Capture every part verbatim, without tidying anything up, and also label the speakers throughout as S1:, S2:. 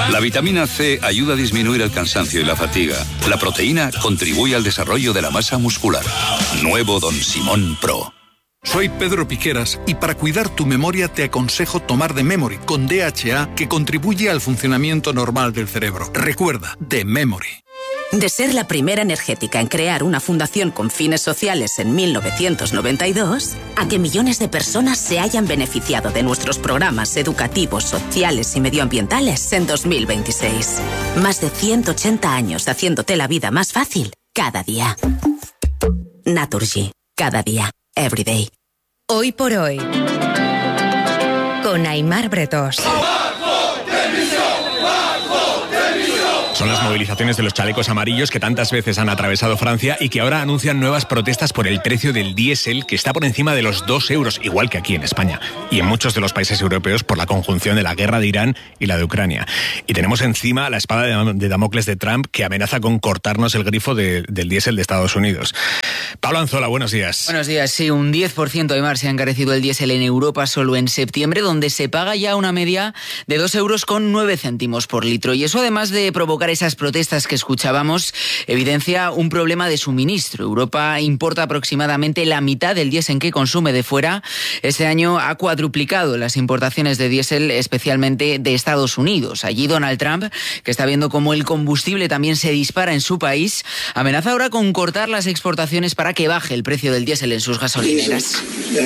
S1: La vitamina C ayuda a disminuir el cansancio y la fatiga. La proteína contribuye al desarrollo de la masa muscular. Nuevo Don Simón Pro.
S2: Soy Pedro Piqueras y para cuidar tu memoria te aconsejo tomar The Memory con D H A, que contribuye al funcionamiento normal del cerebro. Recuerda, The Memory.
S3: De ser la primera energética en crear una fundación con fines sociales en mil novecientos noventa y dos, a que millones de personas se hayan beneficiado de nuestros programas educativos, sociales y medioambientales en dos mil veintiséis. Más de ciento ochenta años haciéndote la vida más fácil cada día. Naturgy. Cada día. Every day.
S4: Hoy por hoy. Con Aimar Bretós.
S5: Son las movilizaciones de los chalecos amarillos que tantas veces han atravesado Francia y que ahora anuncian nuevas protestas por el precio del diésel, que está por encima de los dos euros, igual que aquí en España y en muchos de los países europeos, por la conjunción de la guerra de Irán y la de Ucrania. Y tenemos encima la espada de Damocles de Trump, que amenaza con cortarnos el grifo de, del diésel de Estados Unidos. Pablo Anzola, buenos días.
S6: Buenos días. Sí, un diez por ciento, Aimar, se ha encarecido el diésel en Europa solo en septiembre, donde se paga ya una media de dos euros con nueve céntimos por litro. Y eso, además de provocar esas protestas que escuchábamos, evidencia un problema de suministro. Europa importa aproximadamente la mitad del diésel que consume de fuera. Este año ha cuadruplicado las importaciones de diésel, especialmente de Estados Unidos. Allí Donald Trump, que está viendo cómo el combustible también se dispara en su país, amenaza ahora con cortar las exportaciones para que baje el precio del diésel en sus gasolineras.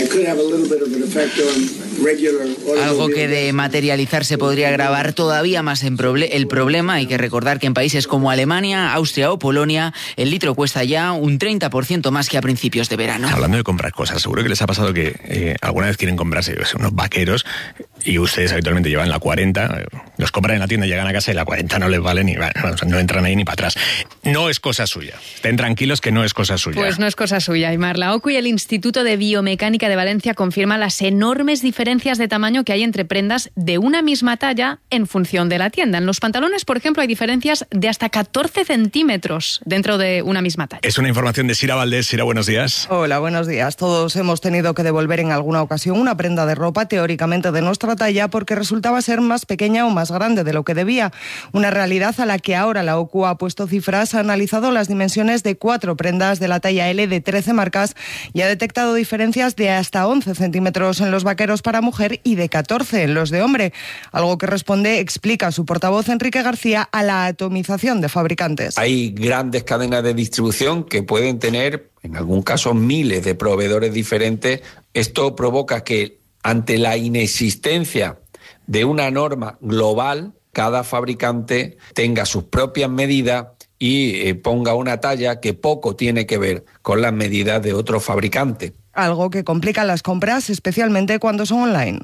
S6: Algo que de materializarse podría agravar todavía más en proble- el problema. Hay que recordar que en países como Alemania, Austria o Polonia, el litro cuesta ya un treinta por ciento más que a principios de verano.
S5: Hablando de comprar cosas, seguro que les ha pasado que eh, alguna vez quieren comprarse pues, unos vaqueros y ustedes habitualmente llevan la cuarenta, los compran en la tienda, llegan a casa y la cuarenta no les vale ni, bueno, no entran ahí ni para atrás. No es cosa suya. Estén tranquilos que no es cosa suya.
S7: Pues no es cosa suya, Aimar. La OCU y el Instituto de Biomecánica de Valencia confirman las enormes diferencias de tamaño que hay entre prendas de una misma talla en función de la tienda. En los pantalones, por ejemplo, hay diferencias de hasta catorce centímetros dentro de una misma talla.
S5: Es una información de Sira Valdés. Sira, buenos días.
S8: Hola, buenos días. Todos hemos tenido que devolver en alguna ocasión una prenda de ropa teóricamente de nuestra talla porque resultaba ser más pequeña o más grande de lo que debía. Una realidad a la que ahora la OCU ha puesto cifras, ha analizado las dimensiones de cuatro prendas de la talla L de trece marcas y ha detectado diferencias de hasta once centímetros en los vaqueros para mujer y de catorce en los de hombre. Algo que responde, explica su portavoz Enrique García, a la atomización de fabricantes.
S9: Hay grandes cadenas de distribución que pueden tener, en algún caso, miles de proveedores diferentes. Esto provoca que, ante la inexistencia de una norma global, cada fabricante tenga sus propias medidas y eh, ponga una talla que poco tiene que ver con las medidas de otro fabricante.
S8: Algo que complica las compras, especialmente cuando son online.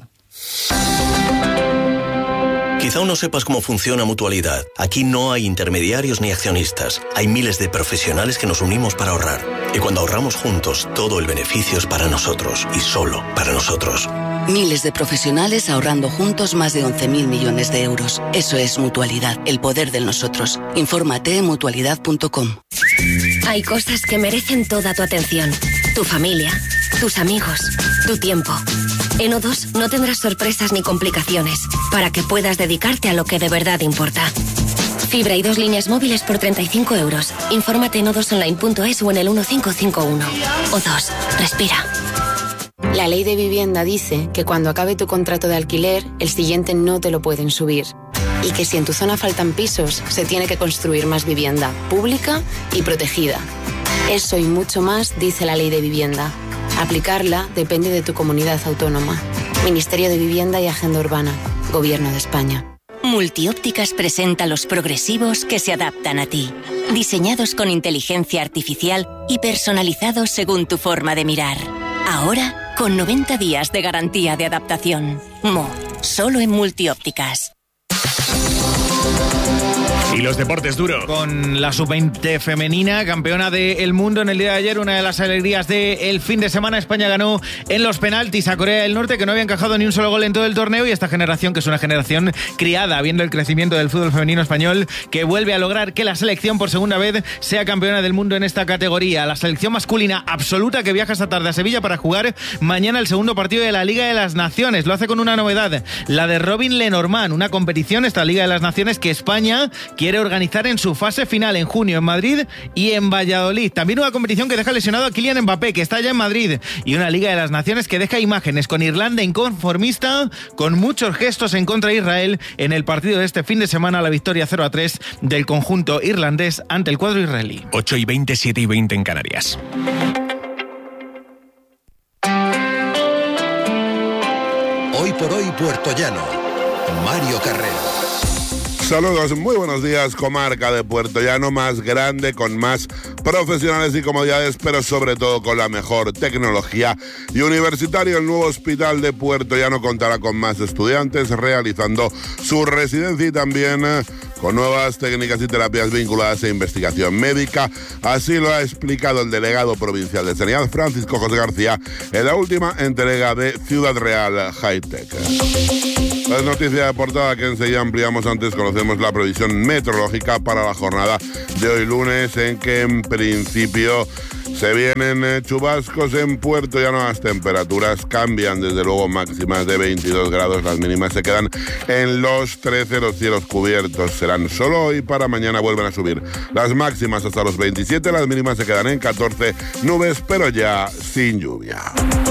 S10: Quizá aún no sepas cómo funciona Mutualidad. Aquí no hay intermediarios ni accionistas. Hay miles de profesionales que nos unimos para ahorrar. Y cuando ahorramos juntos, todo el beneficio es para nosotros y solo para nosotros.
S3: Miles de profesionales ahorrando juntos más de once mil millones de euros. Eso es Mutualidad, el poder del nosotros. Infórmate en mutualidad punto com.
S4: Hay cosas que merecen toda tu atención. Tu familia, tus amigos, tu tiempo. En O dos no tendrás sorpresas ni complicaciones para que puedas dedicarte a lo que de verdad importa. Fibra y dos líneas móviles por treinta y cinco euros. Infórmate en o dos online punto es o en el uno cinco cinco uno. O dos, respira.
S11: La ley de vivienda dice que cuando acabe tu contrato de alquiler, el siguiente no te lo pueden subir. Y que si en tu zona faltan pisos, se tiene que construir más vivienda, pública y protegida. Eso y mucho más dice la ley de vivienda. Aplicarla depende de tu comunidad autónoma. Ministerio de Vivienda y Agenda Urbana. Gobierno de España.
S4: Multiópticas presenta los progresivos que se adaptan a ti. Diseñados con inteligencia artificial y personalizados según tu forma de mirar. Ahora, con noventa días de garantía de adaptación. Mo, solo en Multiópticas.
S5: Y los deportes, Duro.
S12: Con la sub veinte femenina, campeona del mundo en el día de ayer, una de las alegrías del fin de semana. España ganó en los penaltis a Corea del Norte, que no había encajado ni un solo gol en todo el torneo, y esta generación, que es una generación criada viendo el crecimiento del fútbol femenino español, que vuelve a lograr que la selección por segunda vez sea campeona del mundo en esta categoría. La selección masculina absoluta, que viaja esta tarde a Sevilla para jugar mañana el segundo partido de la Liga de las Naciones. Lo hace con una novedad, la de Robin Lenormand, una competición, esta Liga de las Naciones, que España quiere organizar en su fase final en junio en Madrid y en Valladolid. También una competición que deja lesionado a Kylian Mbappé, que está ya en Madrid, y una Liga de las Naciones que deja imágenes con Irlanda inconformista, con muchos gestos en contra de Israel en el partido de este fin de semana, la victoria cero a tres del conjunto irlandés ante el cuadro israelí.
S5: ocho y veinte, siete y veinte en Canarias.
S13: Hoy por hoy, Puerto Llano. Mario Carrero.
S14: Saludos, muy buenos días. Comarca de Puerto Llano, más grande, con más profesionales y comodidades, pero sobre todo con la mejor tecnología. Y universitario, el nuevo hospital de Puerto Llano contará con más estudiantes realizando su residencia y también eh, con nuevas técnicas y terapias vinculadas a investigación médica. Así lo ha explicado el delegado provincial de Sanidad, Francisco José García, en la última entrega de Ciudad Real High Tech. Las noticias de portada que enseguida ampliamos. Antes conocemos la previsión meteorológica para la jornada de hoy lunes, en que en principio se vienen chubascos en Puerto Llano. Las temperaturas cambian, desde luego máximas de veintidós grados, las mínimas se quedan en los trece, los cielos cubiertos serán solo hoy, para mañana vuelven a subir las máximas hasta los veintisiete, las mínimas se quedan en catorce, nubes pero ya sin lluvia.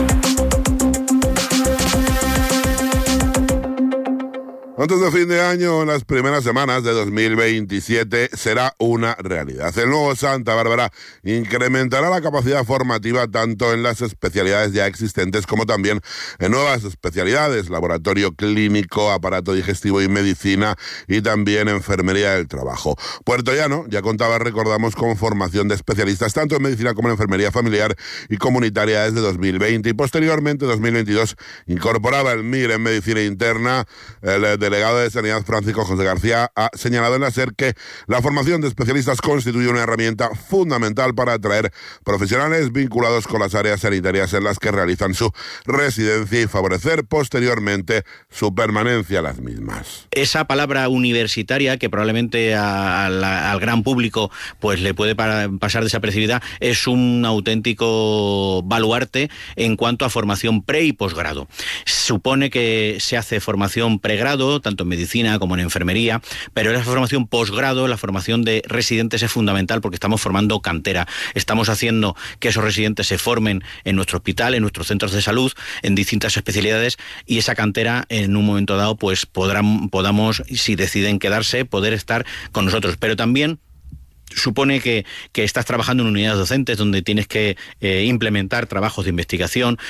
S14: Antes de fin de año, en las primeras semanas de dos mil veintisiete, será una realidad. El nuevo Santa Bárbara incrementará la capacidad formativa tanto en las especialidades ya existentes como también en nuevas especialidades: laboratorio clínico, aparato digestivo y medicina, y también enfermería del trabajo. Puerto Llano ya contaba, recordamos, con formación de especialistas tanto en medicina como en enfermería familiar y comunitaria desde dos mil veinte, y posteriormente, dos mil veintidós, incorporaba el M I R en medicina interna. El delegado de Sanidad, Francisco José García, ha señalado en la SER que la formación de especialistas constituye una herramienta fundamental para atraer profesionales vinculados con las áreas sanitarias en las que realizan su residencia y favorecer posteriormente su permanencia en las mismas.
S15: Esa palabra universitaria, que probablemente a, a la, al gran público pues le puede para, pasar desapercibida, es un auténtico baluarte en cuanto a formación pre y posgrado. Supone que se hace formación pregrado, tanto en medicina como en enfermería, pero la formación posgrado, la formación de residentes, es fundamental porque estamos formando cantera. Estamos haciendo que esos residentes se formen en nuestro hospital, en nuestros centros de salud, en distintas especialidades, y esa cantera en un momento dado pues podrán, podamos, si deciden quedarse, poder estar con nosotros. Pero también supone que, que estás trabajando en unidades docentes donde tienes que eh, implementar trabajos de investigación.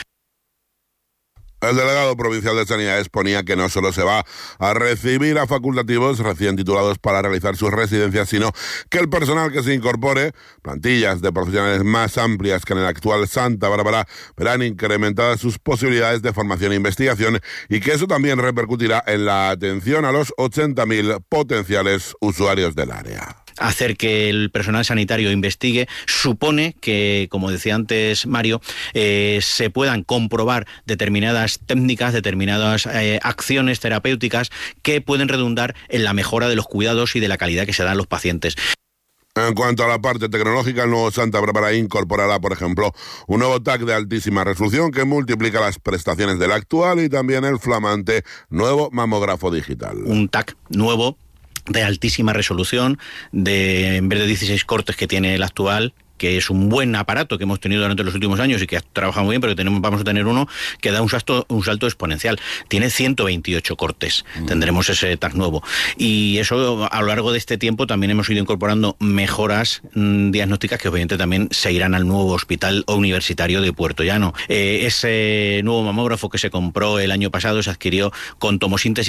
S14: El delegado provincial de Sanidad exponía que no solo se va a recibir a facultativos recién titulados para realizar sus residencias, sino que el personal que se incorpore, plantillas de profesionales más amplias que en el actual Santa Bárbara, verán incrementadas sus posibilidades de formación e investigación, y que eso también repercutirá en la atención a los ochenta mil potenciales usuarios del área.
S15: Hacer que el personal sanitario investigue supone que, como decía antes Mario, eh, se puedan comprobar determinadas técnicas, determinadas eh, acciones terapéuticas que pueden redundar en la mejora de los cuidados y de la calidad que se dan a los pacientes.
S14: En cuanto a la parte tecnológica, el nuevo Santa Bárbara incorporará, por ejemplo, un nuevo T A C de altísima resolución que multiplica las prestaciones del actual, y también el flamante nuevo mamógrafo digital.
S15: Un T A C nuevo de altísima resolución, de en vez de dieciséis cortes que tiene el actual, que es un buen aparato que hemos tenido durante los últimos años y que ha trabajado muy bien, pero que tenemos, vamos a tener uno que da un salto, un salto exponencial. Tiene ciento veintiocho cortes, mm. tendremos ese T A C nuevo. Y eso, a lo largo de este tiempo, también hemos ido incorporando mejoras mmm, diagnósticas que obviamente también se irán al nuevo hospital universitario de Puerto Llano. Eh, ese nuevo mamógrafo que se compró el año pasado se adquirió con tomosíntesis,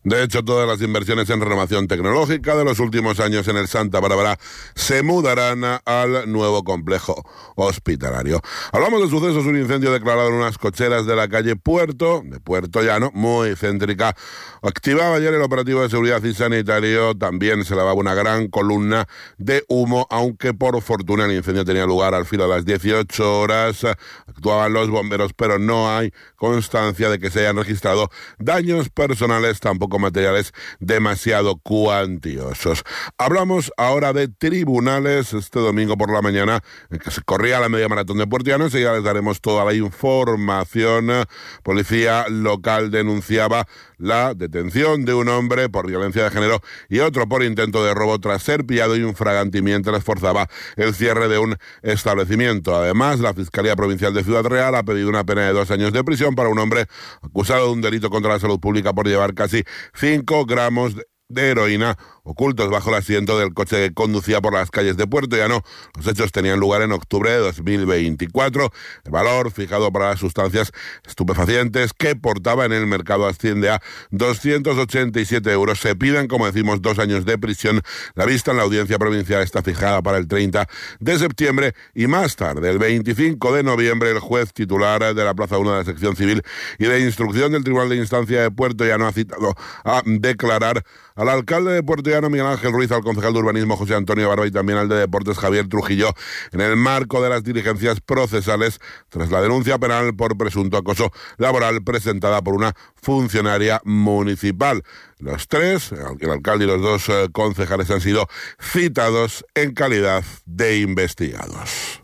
S14: De hecho, todas las inversiones en renovación tecnológica de los últimos años en el Santa Bárbara se mudarán al nuevo complejo hospitalario. Hablamos de sucesos, un incendio declarado en unas cocheras de la calle Puerto, de Puerto Llano, muy céntrica. Activaba ayer el operativo de seguridad y sanitario, también se lavaba una gran columna de humo, aunque por fortuna el incendio tenía lugar al filo de las dieciocho horas. Actuaban los bomberos, pero no hay constancia de que se hayan registrado daños personales, tampoco materiales demasiado cuantiosos. Hablamos ahora de tribunales. Este domingo por la mañana, en que se corría la media maratón de Puerto Llano, enseguida les daremos toda la información. Policía local denunciaba la detención de un hombre por violencia de género y otro por intento de robo tras ser pillado infraganti mientras forzaba el cierre de un establecimiento. Además, la Fiscalía Provincial de Ciudad Real ha pedido una pena de dos años de prisión para un hombre acusado de un delito contra la salud pública por llevar casi cinco gramos de de heroína ocultos bajo el asiento del coche que conducía por las calles de Puerto Llano. Los hechos tenían lugar en octubre de dos mil veinticuatro. El valor fijado para las sustancias estupefacientes que portaba en el mercado asciende a doscientos ochenta y siete euros. Se piden, como decimos, dos años de prisión. La vista en la audiencia provincial está fijada para el treinta de septiembre y más tarde, el veinticinco de noviembre, el juez titular de la Plaza uno de la Sección Civil y de Instrucción del Tribunal de Instancia de Puerto Llano ha citado a declarar al alcalde de Puerto Llano, Miguel Ángel Ruiz, al concejal de Urbanismo, José Antonio Barba, y también al de Deportes, Javier Trujillo, en el marco de las diligencias procesales tras la denuncia penal por presunto acoso laboral presentada por una funcionaria municipal. Los tres, el alcalde y los dos eh, concejales, han sido citados en calidad de investigados.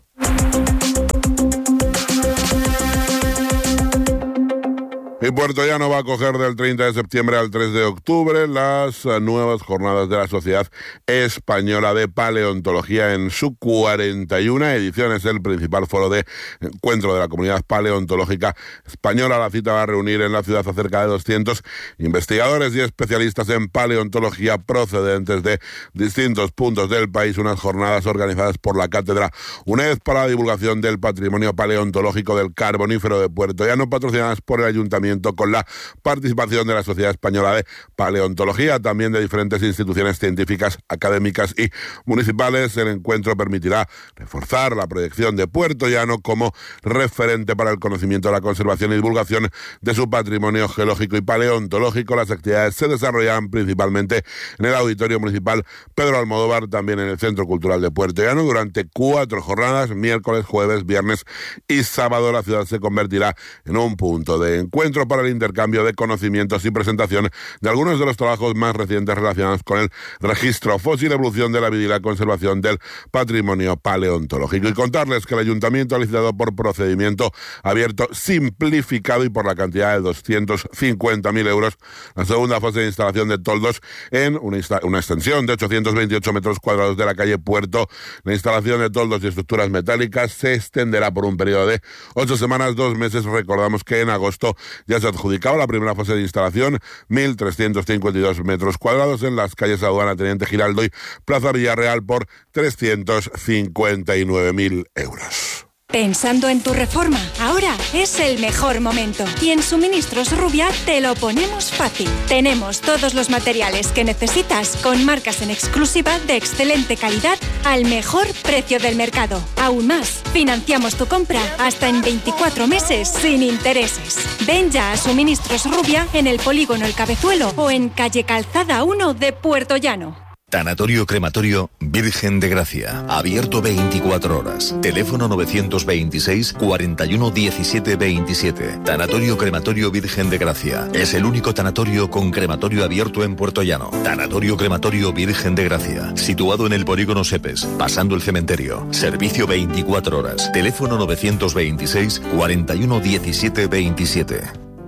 S14: Y Puerto Llano va a acoger del treinta de septiembre al tres de octubre las nuevas jornadas de la Sociedad Española de Paleontología en su cuarenta y una edición. Es el principal foro de encuentro de la comunidad paleontológica española. La cita va a reunir en la ciudad a cerca de doscientos investigadores y especialistas en paleontología procedentes de distintos puntos del país. Unas jornadas organizadas por la Cátedra UNED para la divulgación del patrimonio paleontológico del Carbonífero de Puerto Llano, patrocinadas por el Ayuntamiento, con la participación de la Sociedad Española de Paleontología, también de diferentes instituciones científicas, académicas y municipales. El encuentro permitirá reforzar la proyección de Puerto Llano como referente para el conocimiento, la conservación y divulgación de su patrimonio geológico y paleontológico. Las actividades se desarrollarán principalmente en el Auditorio Municipal Pedro Almodóvar, también en el Centro Cultural de Puerto Llano, durante cuatro jornadas, miércoles, jueves, viernes y sábado. La ciudad se convertirá en un punto de encuentro para el intercambio de conocimientos y presentación de algunos de los trabajos más recientes relacionados con el registro fósil, evolución de la vida y la conservación del patrimonio paleontológico. Y contarles que el Ayuntamiento ha licitado por procedimiento abierto simplificado y por la cantidad de doscientos cincuenta mil euros la segunda fase de instalación de toldos en una, insta- una extensión de ochocientos veintiocho metros cuadrados de la calle Puerto. La instalación de toldos y estructuras metálicas se extenderá por un periodo de ocho semanas, dos meses. Recordamos que en agosto ya se adjudicaba la primera fase de instalación, mil trescientos cincuenta y dos metros cuadrados en las calles Aduana, Teniente Giraldo y Plaza Villarreal por trescientos cincuenta y nueve mil euros.
S16: Pensando en tu reforma, ahora es el mejor momento. Y en Suministros Rubia te lo ponemos fácil. Tenemos todos los materiales que necesitas con marcas en exclusiva de excelente calidad al mejor precio del mercado. Aún más, financiamos tu compra hasta en veinticuatro meses sin intereses. Ven ya a Suministros Rubia en el Polígono El Cabezuelo o en calle Calzada uno de Puerto Llano.
S17: Tanatorio Crematorio Virgen de Gracia. Abierto veinticuatro horas. Teléfono novecientos veintiséis, cuarenta y uno, diecisiete, veintisiete. Tanatorio Crematorio Virgen de Gracia. Es el único tanatorio con crematorio abierto en Puerto Llano. Tanatorio Crematorio Virgen de Gracia. Situado en el Polígono Sepes, pasando el cementerio. Servicio veinticuatro horas. Teléfono novecientos veintiséis, cuarenta y uno, diecisiete, veintisiete.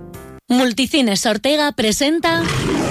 S18: Multicines Ortega presenta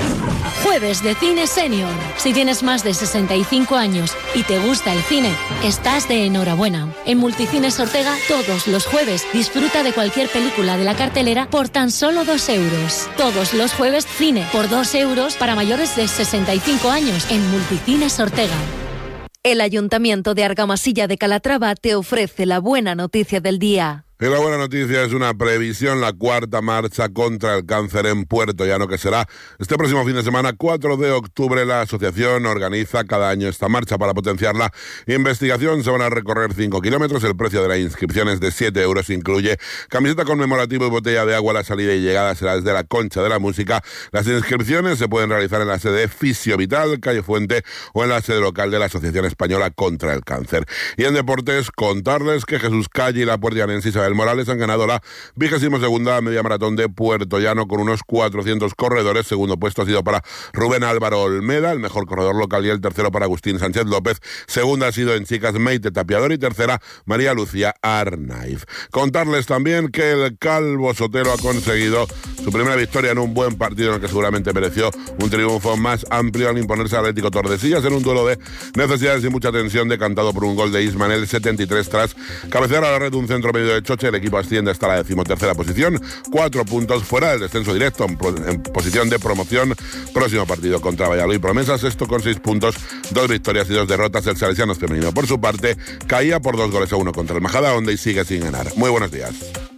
S18: Jueves de Cine Senior. Si tienes más de sesenta y cinco años y te gusta el cine, estás de enhorabuena. En Multicines Ortega, todos los jueves, disfruta de cualquier película de la cartelera por tan solo dos euros. Todos los jueves, cine por dos euros para mayores de sesenta y cinco años en Multicines Ortega.
S19: El Ayuntamiento de Argamasilla de Calatrava te ofrece la buena noticia del día.
S14: Y la buena noticia es una previsión, la cuarta marcha contra el cáncer en Puerto Llano, que será este próximo fin de semana, cuatro de octubre. La asociación organiza cada año esta marcha para potenciar la investigación. Se van a recorrer cinco kilómetros, el precio de la inscripción es de siete euros, incluye camiseta conmemorativa y botella de agua. La salida y llegada será desde la Concha de la Música. Las inscripciones se pueden realizar en la sede de Fisiovital, calle Fuente, o en la sede local de la Asociación Española contra el Cáncer. Y en deportes, contarles que Jesús Calle y la puertoyanense Isabel Morales han ganado la vigésima segunda media maratón de Puerto Llano con unos cuatrocientos corredores. Segundo puesto ha sido para Rubén Álvaro Olmeda, el mejor corredor local, y el tercero para Agustín Sánchez López. Segunda ha sido en chicas Meite Tapiador y tercera María Lucía Arnaiz. Contarles también que el Calvo Sotelo ha conseguido su primera victoria en un buen partido en el que seguramente mereció un triunfo más amplio al imponerse al Atlético Tordesillas en un duelo de necesidades y mucha tensión, decantado por un gol de Isma en el setenta y tres tras cabecear a la red un centro medio de Choche. El equipo asciende hasta la decimotercera posición, cuatro puntos fuera del descenso directo, en, pro, en posición de promoción. Próximo partido contra Valladolid Promesa, sexto con seis puntos, dos victorias y dos derrotas. El salesiano femenino, por su parte, caía por dos goles a uno contra el Majadahonda y sigue sin ganar. Muy buenos días.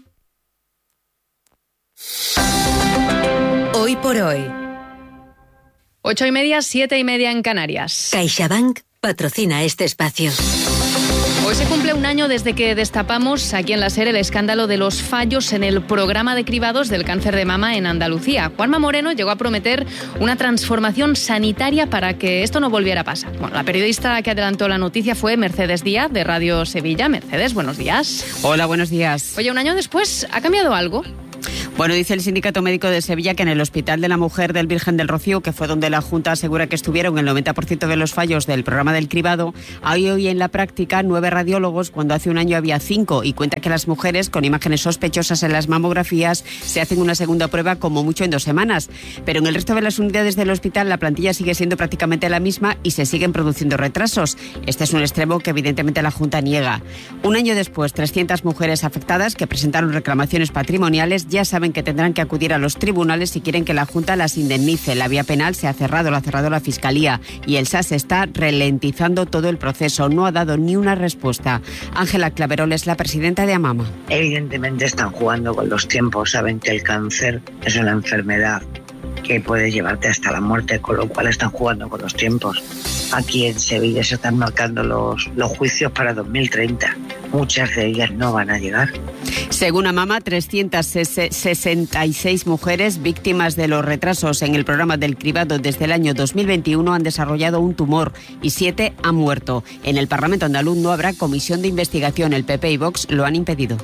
S19: Hoy por hoy.
S7: Ocho y media, siete y media en Canarias.
S19: CaixaBank patrocina este espacio.
S7: Hoy se cumple un año desde que destapamos aquí en la SER el escándalo de los fallos en el programa de cribados del cáncer de mama en Andalucía. Juanma Moreno llegó a prometer una transformación sanitaria para que esto no volviera a pasar. Bueno, la periodista que adelantó la noticia fue Mercedes Díaz, de Radio Sevilla. Mercedes, buenos días.
S20: Hola, buenos días.
S7: Oye, un año después, ¿ha cambiado algo?
S20: Bueno, dice el Sindicato Médico de Sevilla que en el Hospital de la Mujer del Virgen del Rocío, que fue donde la Junta asegura que estuvieron el noventa por ciento de los fallos del programa del cribado, hay hoy en la práctica nueve radiólogos cuando hace un año había cinco, y cuenta que las mujeres con imágenes sospechosas en las mamografías se hacen una segunda prueba como mucho en dos semanas. Pero en el resto de las unidades del hospital la plantilla sigue siendo prácticamente la misma y se siguen produciendo retrasos. Este es un extremo que evidentemente la Junta niega. Un año después, trescientas mujeres afectadas que presentaron reclamaciones patrimoniales ya saben que tendrán que acudir a los tribunales si quieren que la Junta las indemnice. La vía penal se ha cerrado, la ha cerrado la Fiscalía, y el S A S está ralentizando todo el proceso. No ha dado ni una respuesta. Ángela Claverol es la presidenta de AMAMA.
S21: Evidentemente están jugando con los tiempos. Saben que el cáncer es una enfermedad que puede llevarte hasta la muerte, con lo cual están jugando con los tiempos. Aquí en Sevilla se están marcando los, los juicios para dos mil treinta. Muchas de ellas no van a llegar.
S20: Según AMAMA, trescientas sesenta y seis mujeres víctimas de los retrasos en el programa del cribado desde el año dos mil veintiuno han desarrollado un tumor y siete han muerto. En el Parlamento andaluz no habrá comisión de investigación. El P P y Vox lo han impedido.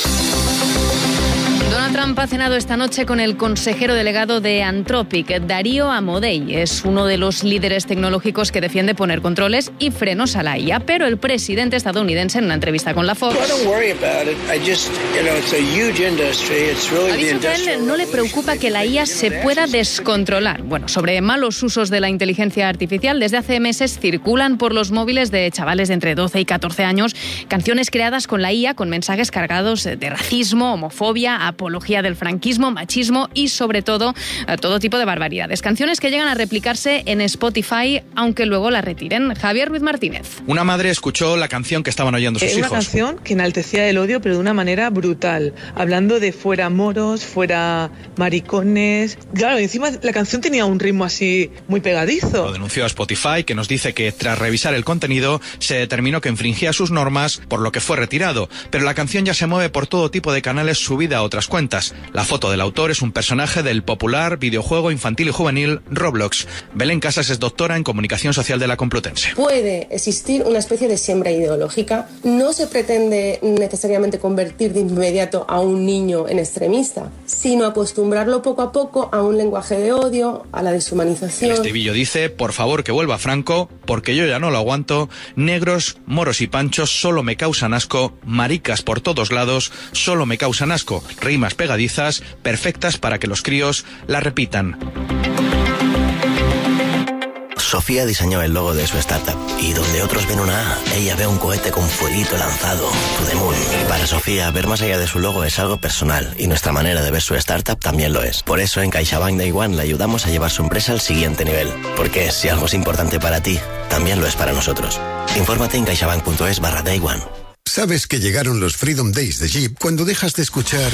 S7: Donald Trump ha cenado esta noche con el consejero delegado de Anthropic, Darío Amodei. Es uno de los líderes tecnológicos que defiende poner controles y frenos a la I A, pero el presidente estadounidense, en una entrevista con la Fox, ha dicho que a él no le preocupa que la I A se pueda descontrolar. Bueno, sobre malos usos de la inteligencia artificial, desde hace meses circulan por los móviles de chavales de entre doce y catorce años canciones creadas con la I A con mensajes cargados de racismo, homofobia, apología del franquismo, machismo y, sobre todo, todo tipo de barbaridades. Canciones que llegan a replicarse en Spotify, aunque luego la retiren. Javier Ruiz Martínez.
S22: Una madre escuchó la canción que estaban oyendo sus
S23: hijos.
S22: Es
S23: una canción que enaltecía el odio, pero de una manera brutal, hablando de fuera moros, fuera maricones. Claro, encima la canción tenía un ritmo así muy pegadizo.
S22: Lo denunció a Spotify, que nos dice que tras revisar el contenido se determinó que infringía sus normas, por lo que fue retirado. Pero la canción ya se mueve por todo tipo de canales subida a otras cuentas. La foto del autor es un personaje del popular videojuego infantil y juvenil Roblox. Belén Casas es doctora en comunicación social de la Complutense.
S24: Puede existir una especie de siembra ideológica. No se pretende necesariamente convertir de inmediato a un niño en extremista, sino acostumbrarlo poco a poco a un lenguaje de odio, a la deshumanización.
S22: El estribillo dice: por favor que vuelva Franco, porque yo ya no lo aguanto. Negros, moros y panchos solo me causan asco. Maricas por todos lados solo me causan asco. Rimas pegadizas, perfectas para que los críos la repitan.
S10: Sofía diseñó el logo de su startup y donde otros ven una A, ella ve un cohete con fueguito lanzado, to the moon. Para Sofía, ver más allá de su logo es algo personal y nuestra manera de ver su startup también lo es. Por eso en CaixaBank Day One le ayudamos a llevar su empresa al siguiente nivel. Porque si algo es importante para ti, también lo es para nosotros. Infórmate en caixabank punto es barra Day One.
S1: Sabes que llegaron los Freedom Days de Jeep cuando dejas de escuchar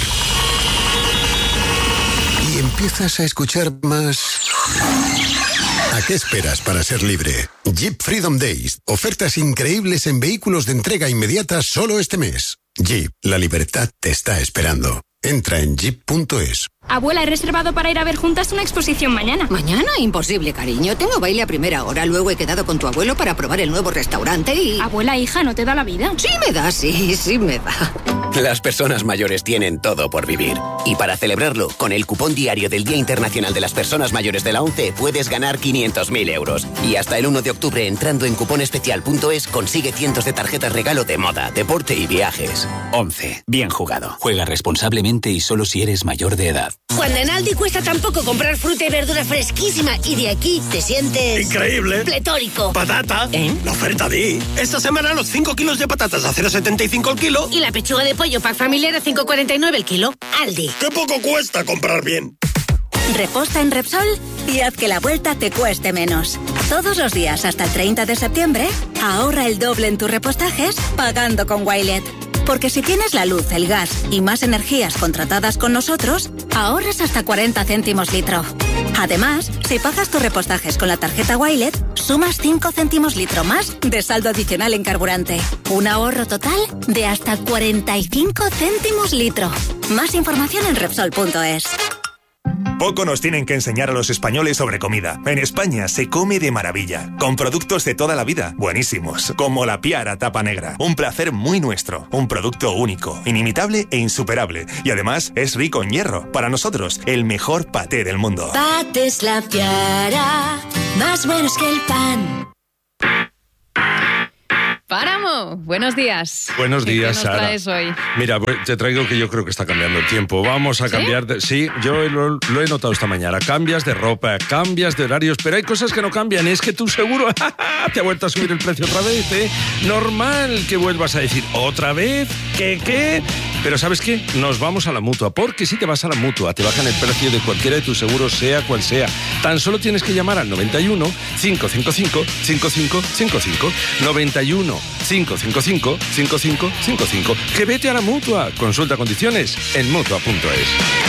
S1: y empiezas a escuchar más. ¿A qué esperas para ser libre? Jeep Freedom Days. Ofertas increíbles en vehículos de entrega inmediata solo este mes. Jeep, la libertad te está esperando. Entra en jeep punto es.
S2: Abuela, he reservado para ir a ver juntas una exposición mañana.
S6: ¿Mañana? Imposible, cariño. Tengo baile a primera hora. Luego he quedado con tu abuelo para probar el nuevo restaurante y...
S2: Abuela, hija, ¿no te da la vida?
S6: Sí me da, sí, sí me da.
S9: Las personas mayores tienen todo por vivir. Y para celebrarlo, con el cupón diario del Día Internacional de las Personas Mayores de la ONCE puedes ganar quinientos mil euros. Y hasta el uno de octubre, entrando en cuponespecial punto es, consigue cientos de tarjetas regalo de moda, deporte y viajes. ONCE. Bien jugado. Juega responsablemente y solo si eres mayor de edad.
S25: Cuando en Aldi cuesta tan poco comprar fruta y verdura fresquísima y de aquí te sientes...
S26: ¡increíble!
S25: ¡Pletórico!
S26: ¡Patata! ¿Eh? La oferta de... Esta semana los cinco kilos de patatas a cero coma setenta y cinco el kilo.
S25: Y la pechuga de pollo pack familiar a cinco coma cuarenta y nueve el kilo. Aldi.
S26: ¡Qué poco cuesta comprar bien!
S27: Reposta en Repsol y haz que la vuelta te cueste menos. Todos los días hasta el treinta de septiembre, ahorra el doble en tus repostajes pagando con Wilet. Porque si tienes la luz, el gas y más energías contratadas con nosotros, ahorras hasta cuarenta céntimos litro. Además, si pagas tus repostajes con la tarjeta Wilet, sumas cinco céntimos litro más de saldo adicional en carburante. Un ahorro total de hasta cuarenta y cinco céntimos litro. Más información en Repsol punto es.
S28: Poco nos tienen que enseñar a los españoles sobre comida. En España se come de maravilla, con productos de toda la vida, buenísimos, como la Piara tapa negra. Un placer muy nuestro, un producto único, inimitable e insuperable. Y además es rico en hierro. Para nosotros, el mejor paté del mundo.
S29: Patés La Piara, más buenos que el pan.
S7: Páramo, buenos días.
S30: Buenos días,
S7: ¿Qué nos
S30: Sara.
S7: traes hoy?
S30: Mira, te traigo que yo creo que está cambiando el tiempo. Vamos a
S7: ¿Sí?
S30: cambiar de... Sí, yo lo, lo he notado esta mañana. Cambias de ropa, cambias de horarios, pero hay cosas que no cambian. Es que tú seguro te ha vuelto a subir el precio otra vez, ¿eh? Normal que vuelvas a decir, ¿otra vez? ¿Qué, qué? Pero ¿sabes qué? Nos vamos a la Mutua, porque si te vas a la Mutua, te bajan el precio de cualquiera de tus seguros, sea cual sea. Tan solo tienes que llamar al noventa y uno, cinco cinco cinco, cinco cinco cinco cinco. noventa y uno, cinco cinco cinco, cinco cinco cinco cinco. Que vete a la Mutua. Consulta condiciones en mutua punto es.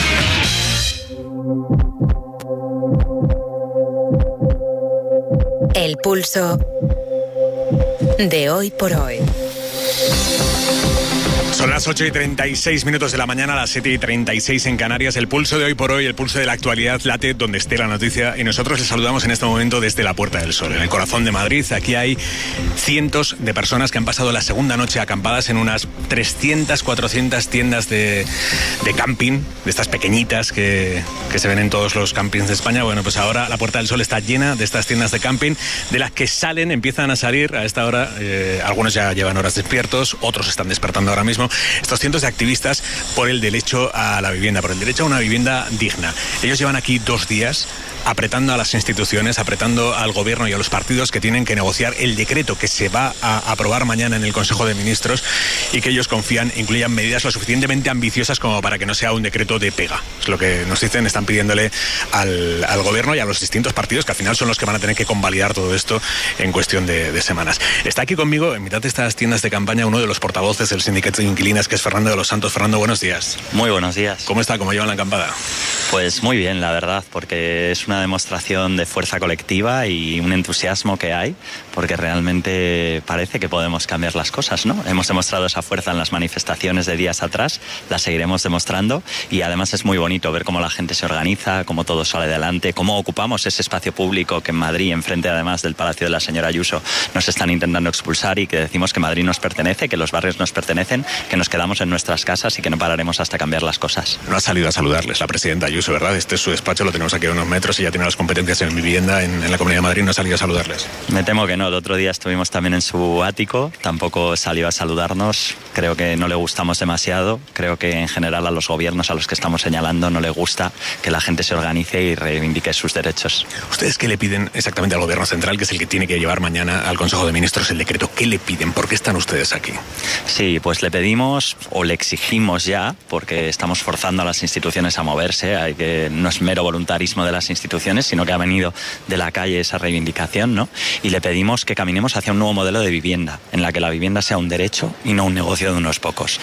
S19: El pulso de hoy por hoy.
S5: Son las ocho y treinta y seis minutos de la mañana, las siete y treinta y seis en Canarias. El pulso de hoy por hoy, el pulso de la actualidad late donde esté la noticia. Y nosotros les saludamos en este momento desde la Puerta del Sol, en el corazón de Madrid. Aquí hay cientos de personas que han pasado la segunda noche acampadas en unas trescientas, cuatrocientas tiendas de, de camping, de estas pequeñitas que, que se ven en todos los campings de España. Bueno, pues ahora la Puerta del Sol está llena de estas tiendas de camping, de las que salen, empiezan a salir a esta hora. Eh, algunos ya llevan horas despiertos, otros están despertando ahora mismo. Estos cientos de activistas por el derecho a la vivienda, por el derecho a una vivienda digna. Ellos llevan aquí dos días apretando a las instituciones, apretando al gobierno y a los partidos que tienen que negociar el decreto que se va a aprobar mañana en el Consejo de Ministros y que ellos confían incluyan medidas lo suficientemente ambiciosas como para que no sea un decreto de pega. Es lo que nos dicen, están pidiéndole al, al gobierno y a los distintos partidos que al final son los que van a tener que convalidar todo esto en cuestión de, de semanas. Está aquí conmigo, en mitad de estas tiendas de campaña, uno de los portavoces del sindicato de inquilinas, que es Fernando de los Santos. Fernando, buenos días.
S31: Muy buenos días.
S5: ¿Cómo está? ¿Cómo llevan la acampada?
S31: Pues muy bien, la verdad, porque es una demostración de fuerza colectiva y un entusiasmo que hay, porque realmente parece que podemos cambiar las cosas, ¿no? Hemos demostrado esa fuerza en las manifestaciones de días atrás, la seguiremos demostrando y además es muy bonito ver cómo la gente se organiza, cómo todo sale adelante, cómo ocupamos ese espacio público que en Madrid, enfrente además del Palacio de la señora Ayuso, nos están intentando expulsar y que decimos que Madrid nos pertenece, que los barrios nos pertenecen, que nos quedamos en nuestras casas y que no pararemos hasta cambiar las cosas.
S5: No ha salido a saludarles la presidenta Ayuso, ¿verdad? Este es su despacho, lo tenemos aquí a unos metros y ya tiene las competencias en vivienda en, en la Comunidad de Madrid. No ha salido a saludarles.
S31: Me temo que no. El otro día estuvimos también en su ático, tampoco salió a saludarnos. Creo que no le gustamos demasiado. Creo que en general a los gobiernos a los que estamos señalando no le gusta que la gente se organice y reivindique sus derechos.
S5: ¿Ustedes qué le piden exactamente al gobierno central, que es el que tiene que llevar mañana al Consejo de Ministros el decreto? ¿Qué le piden? ¿Por qué están ustedes aquí?
S31: Sí, pues le pedimos pedimos o le exigimos ya, porque estamos forzando a las instituciones a moverse, hay que, no es mero voluntarismo de las instituciones, sino que ha venido de la calle esa reivindicación, ¿no? Y le pedimos que caminemos hacia un nuevo modelo de vivienda, en la que la vivienda sea un derecho y no un negocio de unos pocos.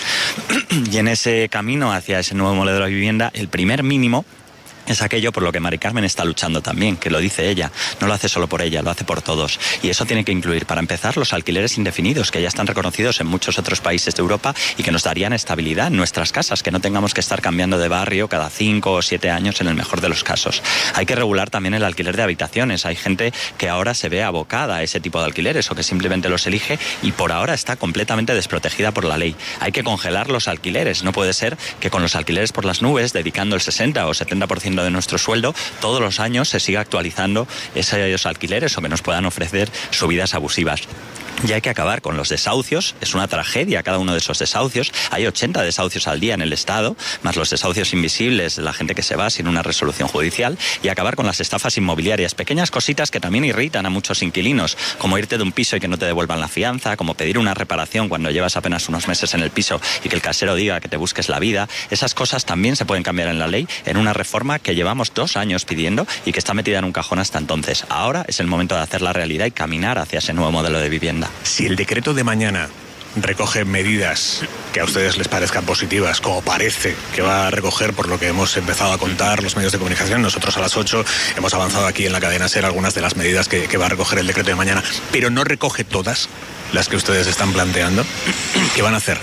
S31: Y en ese camino hacia ese nuevo modelo de vivienda, el primer mínimo es aquello por lo que Mari Carmen está luchando también, que lo dice ella. No lo hace solo por ella, lo hace por todos. Y eso tiene que incluir, para empezar, los alquileres indefinidos, que ya están reconocidos en muchos otros países de Europa y que nos darían estabilidad en nuestras casas, que no tengamos que estar cambiando de barrio cada cinco o siete años en el mejor de los casos. Hay que regular también el alquiler de habitaciones. Hay gente que ahora se ve abocada a ese tipo de alquileres o que simplemente los elige y por ahora está completamente desprotegida por la ley. Hay que congelar los alquileres. No puede ser que con los alquileres por las nubes, dedicando el sesenta o setenta por ciento de nuestro sueldo, todos los años se siga actualizando esos alquileres o que nos puedan ofrecer subidas abusivas. Y hay que acabar con los desahucios, es una tragedia cada uno de esos desahucios, hay ochenta desahucios al día en el Estado, más los desahucios invisibles de la gente que se va sin una resolución judicial, y acabar con las estafas inmobiliarias, pequeñas cositas que también irritan a muchos inquilinos, como irte de un piso y que no te devuelvan la fianza, como pedir una reparación cuando llevas apenas unos meses en el piso y que el casero diga que te busques la vida. Esas cosas también se pueden cambiar en la ley en una reforma que llevamos dos años pidiendo y que está metida en un cajón hasta entonces. Ahora es el momento de hacerla realidad y caminar hacia ese nuevo modelo de vivienda.
S5: Si el decreto de mañana recoge medidas que a ustedes les parezcan positivas, como parece que va a recoger por lo que hemos empezado a contar los medios de comunicación, nosotros a las ocho hemos avanzado aquí en la cadena SER algunas de las medidas que, que va a recoger el decreto de mañana, pero no recoge todas las que ustedes están planteando, ¿qué van a hacer?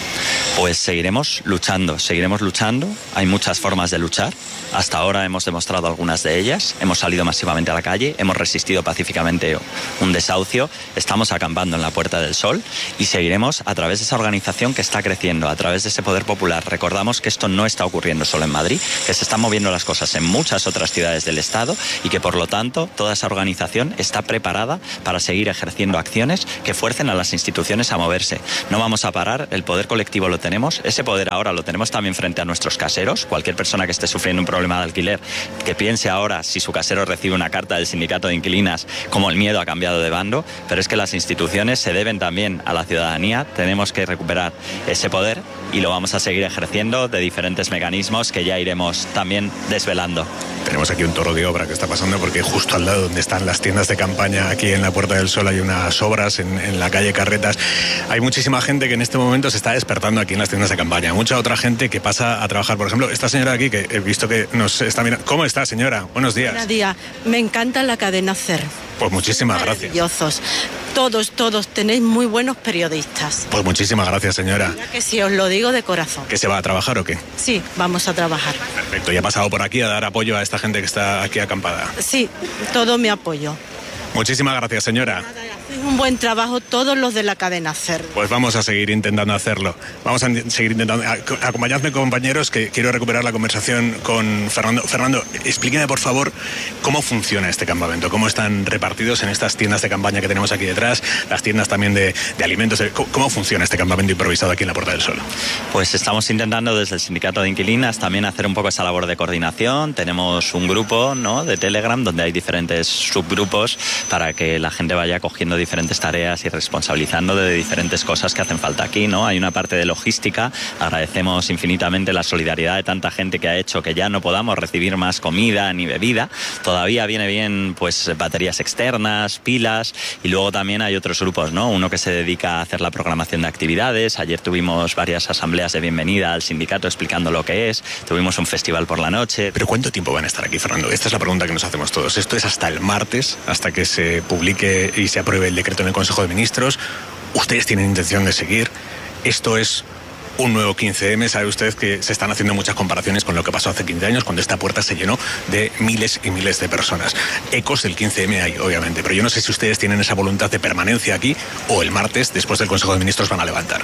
S31: Pues seguiremos luchando, seguiremos luchando. Hay muchas formas de luchar. Hasta ahora hemos demostrado algunas de ellas. Hemos salido masivamente a la calle, hemos resistido pacíficamente un desahucio, estamos acampando en la Puerta del Sol y seguiremos a través de esa organización que está creciendo, a través de ese poder popular. Recordamos que esto no está ocurriendo solo en Madrid, que se están moviendo las cosas en muchas otras ciudades del Estado y que por lo tanto toda esa organización está preparada para seguir ejerciendo acciones que fuercen a las instituciones a moverse. No vamos a parar, el poder colectivo lo tenemos, ese poder ahora lo tenemos también frente a nuestros caseros. Cualquier persona que esté sufriendo un problema de alquiler, que piense ahora si su casero recibe una carta del sindicato de inquilinas, como el miedo ha cambiado de bando, pero es que las instituciones se deben también a la ciudadanía, tenemos que recuperar ese poder y lo vamos a seguir ejerciendo de diferentes mecanismos que ya iremos también desvelando.
S5: Tenemos aquí un toro de obra que está pasando porque justo al lado donde están las tiendas de campaña, aquí en la Puerta del Sol, hay unas obras en, en la calle Carretas. Hay muchísima gente que en este momento se está despertando aquí en las tiendas de campaña. Mucha otra gente que pasa a trabajar. Por ejemplo, esta señora aquí que he visto que nos está mirando. ¿Cómo está, señora? Buenos días.
S3: Buenos días. Me encanta la cadena SER.
S5: Pues muchísimas gracias.
S3: Maravillosos. Todos, todos tenéis muy buenos periodistas.
S5: Pues muchísimas gracias, señora.
S3: Ya que sí, os lo digo de corazón.
S5: ¿Que se va a trabajar o qué?
S3: Sí, vamos a trabajar.
S5: Perfecto. ¿Y ha pasado por aquí a dar apoyo a esta gente que está aquí acampada?
S3: Sí, todo mi apoyo.
S5: Muchísimas gracias, señora.
S3: Hacéis un buen trabajo todos los de la cadena SER.
S5: Pues vamos a seguir intentando hacerlo. Vamos a seguir intentando. Acompañadme, compañeros, que quiero recuperar la conversación con Fernando. Fernando, explíqueme, por favor, cómo funciona este campamento, cómo están repartidos en estas tiendas de campaña que tenemos aquí detrás, las tiendas también de, de alimentos. ¿Cómo funciona este campamento improvisado aquí en la Puerta del Sol?
S31: Pues estamos intentando desde el sindicato de inquilinas también hacer un poco esa labor de coordinación. Tenemos un grupo, ¿no?, de Telegram donde hay diferentes subgrupos para que la gente vaya cogiendo diferentes tareas y responsabilizando de diferentes cosas que hacen falta aquí, ¿no? Hay una parte de logística. Agradecemos infinitamente la solidaridad de tanta gente que ha hecho que ya no podamos recibir más comida ni bebida. Todavía viene bien, pues, baterías externas, pilas, y luego también hay otros grupos, ¿no? Uno que se dedica a hacer la programación de actividades. Ayer tuvimos varias asambleas de bienvenida al sindicato explicando lo que es. Tuvimos un festival por la noche.
S5: ¿Pero cuánto tiempo van a estar aquí, Fernando? Esta es la pregunta que nos hacemos todos. Esto es hasta el martes, hasta que se publique y se apruebe el decreto en el Consejo de Ministros. ¿Ustedes tienen intención de seguir? Esto es un nuevo quince eme. Sabe usted que se están haciendo muchas comparaciones con lo que pasó hace quince años, cuando esta puerta se llenó de miles y miles de personas. Ecos del quince eme hay, obviamente, pero yo no sé si ustedes tienen esa voluntad de permanencia aquí o el martes, después del Consejo de Ministros, van a levantar.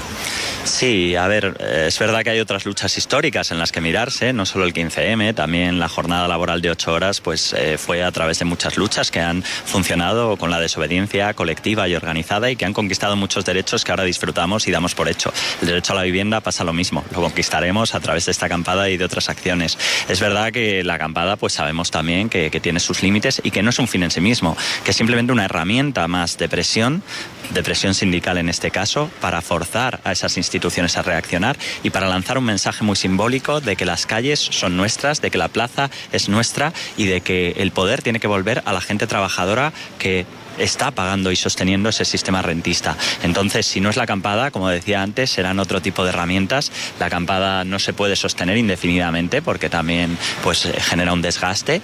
S31: Sí, a ver, es verdad que hay otras luchas históricas en las que mirarse, no solo el quince eme, también la jornada laboral de ocho horas, pues eh, fue a través de muchas luchas que han funcionado con la desobediencia colectiva y organizada y que han conquistado muchos derechos que ahora disfrutamos y damos por hecho. El derecho a la vivienda pasa lo mismo, lo conquistaremos a través de esta acampada y de otras acciones. Es verdad que la acampada, pues sabemos también que, que tiene sus límites y que no es un fin en sí mismo, que es simplemente una herramienta más de presión de presión sindical en este caso, para forzar a esas instituciones a reaccionar y para lanzar un mensaje muy simbólico de que las calles son nuestras, de que la plaza es nuestra y de que el poder tiene que volver a la gente trabajadora que está pagando y sosteniendo ese sistema rentista. Entonces, si no es la acampada, como decía antes, serán otro tipo de herramientas. La acampada no se puede sostener indefinidamente porque también pues, genera un desgaste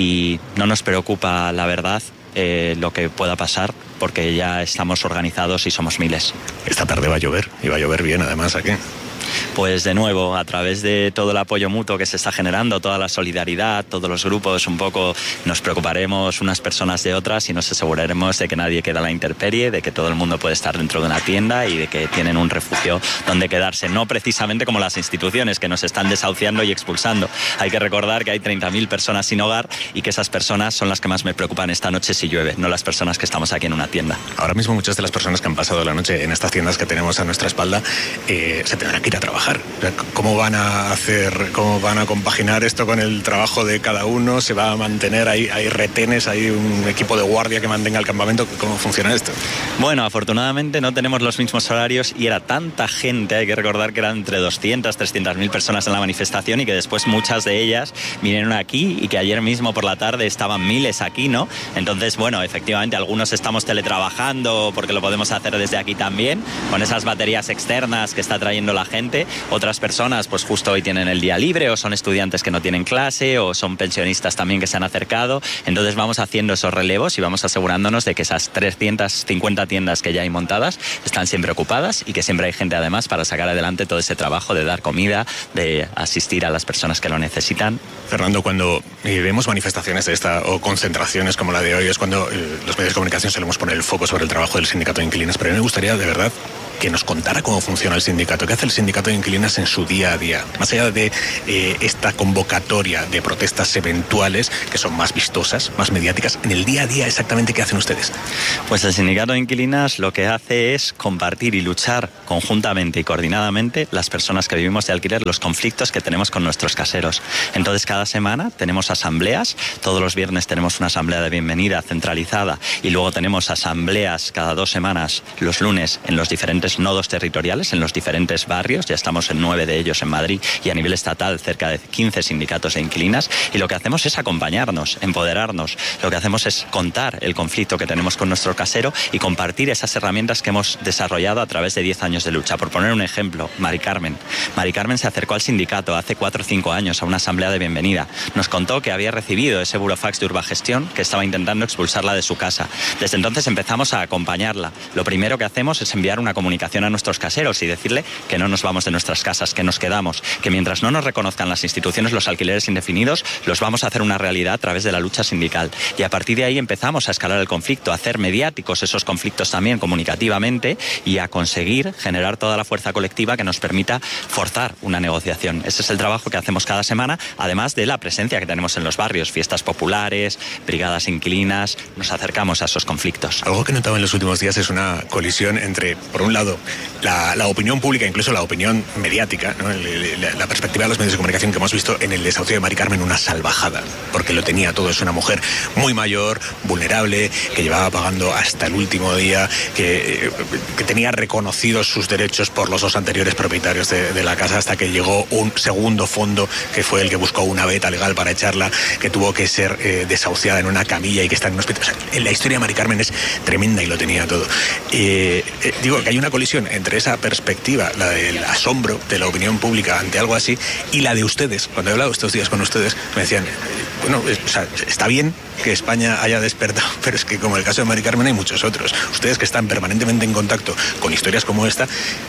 S31: y no nos preocupa, la verdad, eh, lo que pueda pasar porque ya estamos organizados y somos miles.
S5: Esta tarde va a llover y va a llover bien, además, ¿a qué?
S31: Pues de nuevo, a través de todo el apoyo mutuo que se está generando, toda la solidaridad, todos los grupos, un poco nos preocuparemos unas personas de otras y nos aseguraremos de que nadie queda a la intemperie, de que todo el mundo puede estar dentro de una tienda y de que tienen un refugio donde quedarse, no precisamente como las instituciones que nos están desahuciando y expulsando. Hay que recordar que hay treinta mil personas sin hogar y que esas personas son las que más me preocupan esta noche si llueve, no las personas que estamos aquí en una tienda.
S5: Ahora mismo muchas de las personas que han pasado la noche en estas tiendas que tenemos a nuestra espalda eh, se tendrán que ir a trabajar. ¿Cómo van a hacer, cómo van a compaginar esto con el trabajo de cada uno? ¿Se va a mantener? ¿Hay, hay retenes? ¿Hay un equipo de guardia que mantenga el campamento? ¿Cómo funciona esto?
S31: Bueno, afortunadamente no tenemos los mismos horarios y era tanta gente, hay que recordar que eran entre doscientas, trescientas mil personas en la manifestación y que después muchas de ellas vinieron aquí y que ayer mismo por la tarde estaban miles aquí, ¿no? Entonces, bueno, efectivamente algunos estamos teletrabajando porque lo podemos hacer desde aquí también, con esas baterías externas que está trayendo la gente. Otras personas pues justo hoy tienen el día libre o son estudiantes que no tienen clase o son pensionistas también que se han acercado. Entonces vamos haciendo esos relevos y vamos asegurándonos de que esas trescientas cincuenta tiendas que ya hay montadas están siempre ocupadas y que siempre hay gente además para sacar adelante todo ese trabajo de dar comida, de asistir a las personas que lo necesitan.
S5: Fernando, cuando eh, vemos manifestaciones de esta o concentraciones como la de hoy es cuando eh, los medios de comunicación solemos poner el foco sobre el trabajo del sindicato de inquilinos, pero a mí me gustaría de verdad que nos contara cómo funciona el sindicato, qué hace el sindicato de inquilinas en su día a día, más allá de eh, esta convocatoria de protestas eventuales que son más vistosas, más mediáticas, en el día a día exactamente qué hacen ustedes.
S31: Pues el sindicato de inquilinas lo que hace es compartir y luchar conjuntamente y coordinadamente las personas que vivimos de alquiler, los conflictos que tenemos con nuestros caseros. Entonces cada semana tenemos asambleas, todos los viernes tenemos una asamblea de bienvenida centralizada y luego tenemos asambleas cada dos semanas los lunes en los diferentes nodos territoriales, en los diferentes barrios, ya estamos en nueve de ellos en Madrid y a nivel estatal cerca de quince sindicatos de inquilinas y lo que hacemos es acompañarnos, empoderarnos, lo que hacemos es contar el conflicto que tenemos con nuestro casero y compartir esas herramientas que hemos desarrollado a través de diez años de lucha. Por poner un ejemplo, Mari Carmen. Mari Carmen se acercó al sindicato hace cuatro o cinco años a una asamblea de bienvenida. Nos contó que había recibido ese burofax de Urbagestión que estaba intentando expulsarla de su casa. Desde entonces empezamos a acompañarla. Lo primero que hacemos es enviar una comunicación a nuestros caseros y decirle que no nos vamos de nuestras casas, que nos quedamos, que mientras no nos reconozcan las instituciones los alquileres indefinidos, los vamos a hacer una realidad a través de la lucha sindical. Y a partir de ahí empezamos a escalar el conflicto, a hacer mediáticos esos conflictos también comunicativamente y a conseguir generar toda la fuerza colectiva que nos permita forzar una negociación. Ese es el trabajo que hacemos cada semana, además de la presencia que tenemos en los barrios, fiestas populares, brigadas inquilinas, nos acercamos a esos conflictos.
S5: Algo que he notado en los últimos días es una colisión entre, por un lado, La, la opinión pública, incluso la opinión mediática, ¿no? la, la perspectiva de los medios de comunicación que hemos visto en el desahucio de Mari Carmen, una salvajada, porque lo tenía todo. Es una mujer muy mayor, vulnerable, que llevaba pagando hasta el último día, que, que tenía reconocidos sus derechos por los dos anteriores propietarios de, de la casa, hasta que llegó un segundo fondo, que fue el que buscó una veta legal para echarla, que tuvo que ser eh, desahuciada en una camilla y que está en un hospital. O sea, la historia de Mari Carmen es tremenda y lo tenía todo. Eh, eh, digo que hay una colisión entre esa perspectiva, la del asombro de la opinión pública ante algo así, y la de ustedes. Cuando he hablado estos días con ustedes, me decían, bueno, o sea, está bien que España haya despertado, pero es que como el caso de Mari Carmen hay muchos otros. Ustedes que están permanentemente en contacto con historias como esta,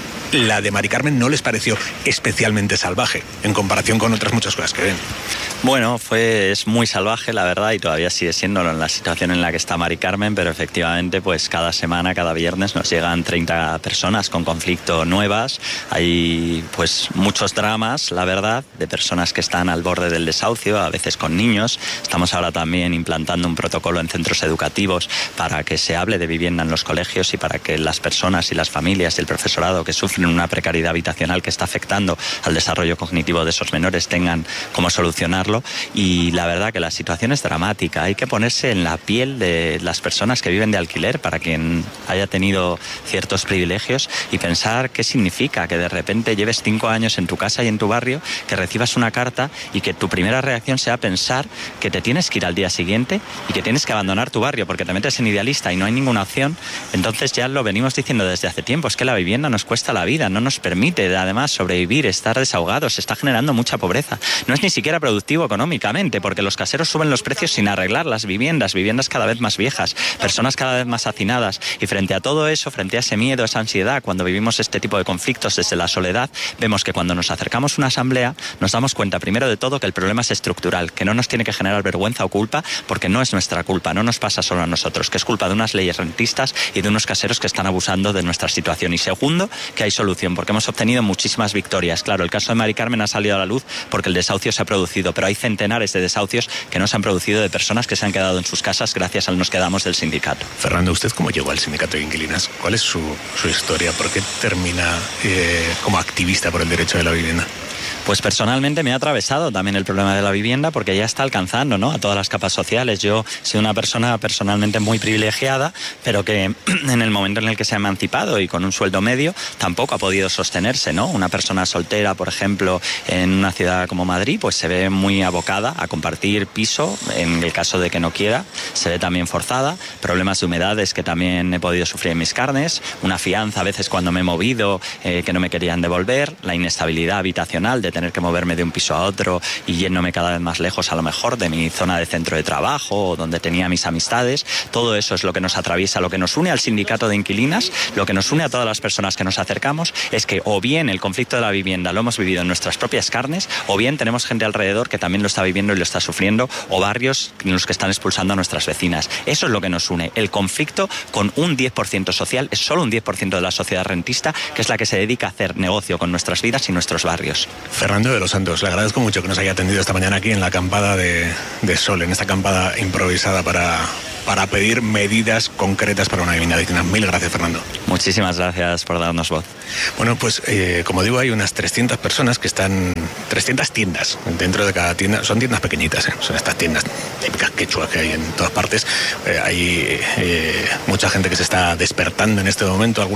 S5: la de Mari Carmen no les pareció especialmente salvaje en comparación con otras muchas cosas que ven.
S31: Bueno, fue, es muy salvaje, la verdad, y todavía sigue siendo en la situación en la que está Mari Carmen, pero efectivamente, pues cada semana, cada viernes nos llegan treinta personas con conflicto nuevas. Hay pues muchos dramas, la verdad, de personas que están al borde del desahucio, a veces con niños. Estamos ahora también implantando un protocolo en centros educativos para que se hable de vivienda en los colegios y para que las personas y las familias y el profesorado que sufren sufren una precariedad habitacional que está afectando al desarrollo cognitivo de esos menores tengan cómo solucionarlo. Y la verdad que la situación es dramática. Hay que ponerse en la piel de las personas que viven de alquiler, para quien haya tenido ciertos privilegios, y pensar qué significa que de repente lleves cinco años en tu casa y en tu barrio, que recibas una carta y que tu primera reacción sea pensar que te tienes que ir al día siguiente y que tienes que abandonar tu barrio porque te metes en idealista y no hay ninguna opción. Entonces ya lo venimos diciendo desde hace tiempo, es que la vivienda nos cuesta la vida, no nos permite además sobrevivir, estar desahogados, se está generando mucha pobreza. No es ni siquiera productivo económicamente, porque los caseros suben los precios sin arreglar las viviendas, viviendas cada vez más viejas, personas cada vez más hacinadas, y frente a todo eso, frente a ese miedo, esa ansiedad, cuando vivimos este tipo de conflictos desde la soledad, vemos que cuando nos acercamos a una asamblea nos damos cuenta primero de todo que el problema es estructural, que no nos tiene que generar vergüenza o culpa, porque no es nuestra culpa, no nos pasa solo a nosotros, que es culpa de unas leyes rentistas y de unos caseros que están abusando de nuestra situación. Y segundo, que hay solución, porque hemos obtenido muchísimas victorias. Claro, el caso de Mari Carmen ha salido a la luz porque el desahucio se ha producido, pero hay centenares de desahucios que no se han producido de personas que se han quedado en sus casas gracias al Nos Quedamos del sindicato.
S5: Fernando, ¿usted cómo llegó al sindicato de inquilinas? ¿Cuál es su, su historia? ¿Por qué termina eh, como activista por el derecho de la vivienda?
S31: Pues personalmente me ha atravesado también el problema de la vivienda, porque ya está alcanzando, ¿no?, a todas las capas sociales. Yo soy una persona personalmente muy privilegiada, pero que en el momento en el que se ha emancipado y con un sueldo medio tampoco ha podido sostenerse, ¿no? Una persona soltera, por ejemplo, en una ciudad como Madrid, pues se ve muy abocada a compartir piso en el caso de que no quiera. Se ve también forzada, problemas de humedades que también he podido sufrir en mis carnes, una fianza a veces cuando me he movido eh, que no me querían devolver, la inestabilidad habitacional de tener que moverme de un piso a otro y yéndome cada vez más lejos a lo mejor de mi zona de centro de trabajo o donde tenía mis amistades. Todo eso es lo que nos atraviesa, lo que nos une al sindicato de inquilinas, lo que nos une a todas las personas que nos acercamos, es que o bien el conflicto de la vivienda lo hemos vivido en nuestras propias carnes, o bien tenemos gente alrededor que también lo está viviendo y lo está sufriendo, o barrios en los que están expulsando a nuestras vecinas. Eso es lo que nos une. El conflicto con un diez por ciento social, es solo un diez por ciento de la sociedad rentista, que es la que se dedica a hacer negocio con nuestras vidas y nuestros barrios.
S5: Fernando de los Santos, le agradezco mucho que nos haya atendido esta mañana aquí en la acampada de, de Sol, en esta acampada improvisada para, para pedir medidas concretas para una vivienda digna. Mil gracias, Fernando.
S31: Muchísimas gracias por darnos voz.
S5: Bueno, pues eh, como digo, hay unas trescientas personas que están, trescientas tiendas dentro de cada tienda, son tiendas pequeñitas, ¿eh? Son estas tiendas típicas quechua que hay en todas partes. Eh, hay eh, mucha gente que se está despertando en este momento, algunos